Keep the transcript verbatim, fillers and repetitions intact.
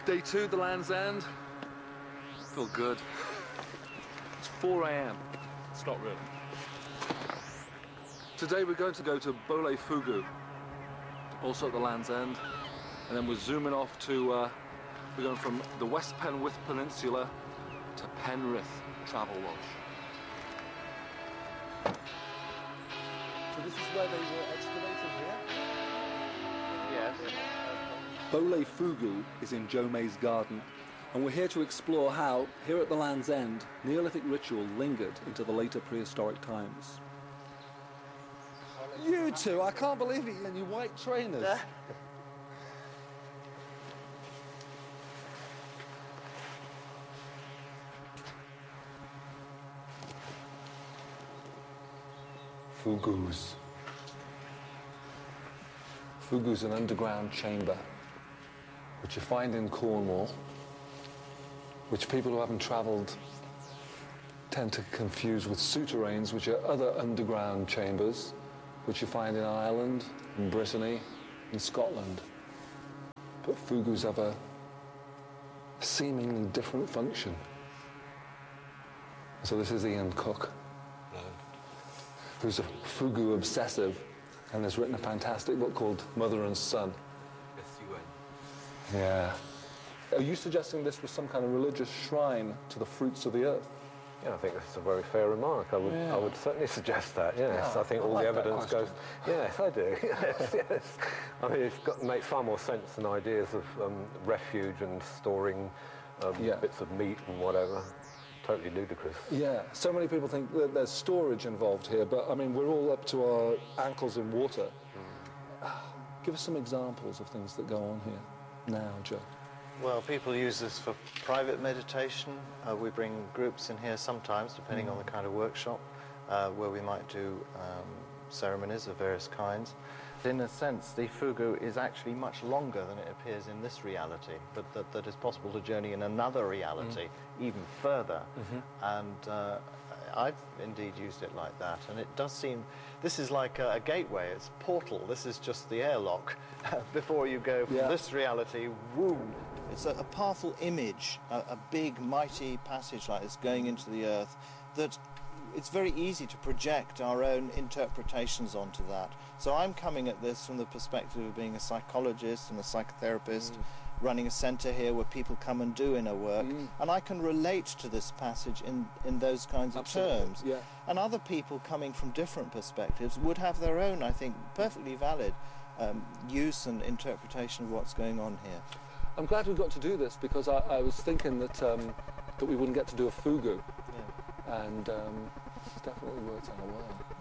Day two, the Land's End. Feel good. It's four A M It's not really. Today we're going to go to Bole Fugu, also at the Land's End, and then we're zooming off to, uh, we're going from the West Penwith Peninsula to Penrith Travelodge. So this is where they were excavated here? Yes. Bole Fugu is in Jome's garden, and we're here to explore how, here at the Land's End, Neolithic ritual lingered into the later prehistoric times. You two, I can't believe it, and your white trainers. Fugus. Fugu's an underground chamber which you find in Cornwall, which people who haven't travelled tend to confuse with souterrains, which are other underground chambers which you find in Ireland, in Brittany, in Scotland. But fugus have a seemingly different function. So this is Ian Cook, who's a fugu obsessive and has written a fantastic book called Mother and Son. S U N. Yeah. Are you suggesting this was some kind of religious shrine to the fruits of the earth? Yeah, I think that's a very fair remark. I would, Yeah. I would certainly suggest that. Yes, Yeah, I think I all like the that evidence question. goes. Yes, I do. Yes, yes. I mean, it's got makes far more sense than ideas of um, refuge and storing um, Yeah. bits of meat and whatever. Totally ludicrous. Yeah, so many people think that there's storage involved here, but I mean, we're all up to our ankles in water. Mm. Give us some examples of things that go on here now, Joe. Well, people use this for private meditation. Uh, we bring groups in here sometimes, depending mm. on the kind of workshop, uh, where we might do um, ceremonies of various kinds. In a sense, the fugu is actually much longer than it appears in this reality, but that, that it's possible to journey in another reality mm. even further. Mm-hmm. And uh, I've indeed used it like that, and it does seem, this is like a, a gateway, it's a portal, this is just the airlock before you go from yeah. this reality, woo. It's a, a powerful image, a, a big, mighty passage like this going into the earth, that it's very easy to project our own interpretations onto that. So I'm coming at this from the perspective of being a psychologist and a psychotherapist, mm. running a centre here where people come and do inner work, mm. and I can relate to this passage in, in those kinds of Absolutely. terms. Yeah. And other people coming from different perspectives would have their own, I think, perfectly valid um, use and interpretation of what's going on here. I'm glad we got to do this, because I, I was thinking that um, that we wouldn't get to do a fugu, Yeah. and um, it's definitely worked out well.